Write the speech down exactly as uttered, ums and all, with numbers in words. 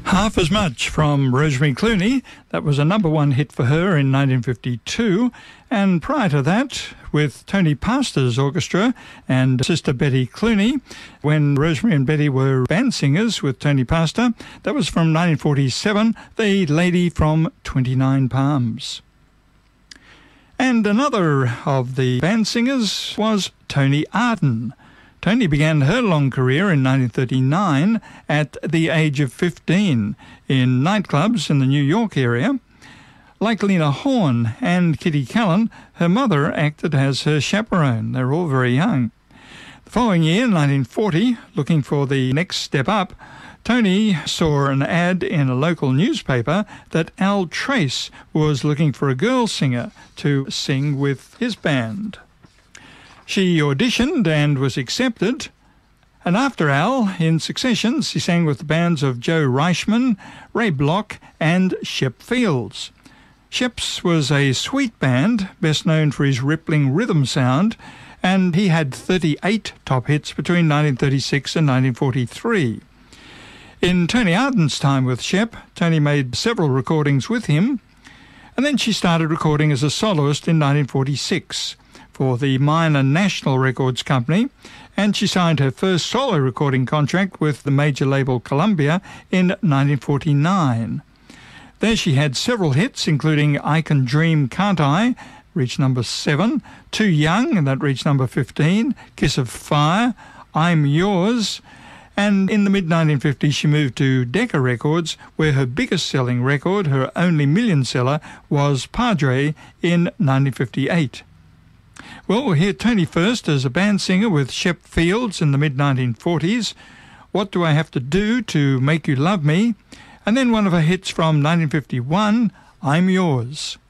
Half as Much from Rosemary Clooney. That was a number one hit for her in nineteen fifty-two. And prior to that, with Tony Pastor's orchestra and Sister Betty Clooney, when Rosemary and Betty were band singers with Tony Pastor, that was from nineteen forty-seven, The Lady from twenty-nine Palms. And another of the band singers was Tony Arden. Tony began her long career in nineteen thirty-nine at the age of fifteen in nightclubs in the New York area. Like Lena Horne and Kitty Callan, her mother acted as her chaperone. They're all very young. The following year, nineteen forty, looking for the next step up, Tony saw an ad in a local newspaper that Al Trace was looking for a girl singer to sing with his band. She auditioned and was accepted, and after Al, in succession, she sang with the bands of Joe Reichman, Ray Block and Shep Fields. Shep's was a sweet band, best known for his rippling rhythm sound, and he had thirty-eight top hits between nineteen thirty-six and nineteen forty-three. In Tony Arden's time with Shep, Tony made several recordings with him, and then she started recording as a soloist in nineteen forty-six. For the minor National Records Company, and she signed her first solo recording contract with the major label Columbia in nineteen forty-nine. There she had several hits, including I Can Dream, Can't I, reached number seven, Too Young, and that reached number fifteen, Kiss of Fire, I'm Yours, and in the mid nineteen fifties she moved to Decca Records, where her biggest selling record, her only million seller, was Padre in nineteen fifty-eight. Well, we'll hear Tony first as a band singer with Shep Fields in the mid nineteen forties, What Do I Have to Do to Make You Love Me, and then one of her hits from nineteen fifty-one, I'm Yours.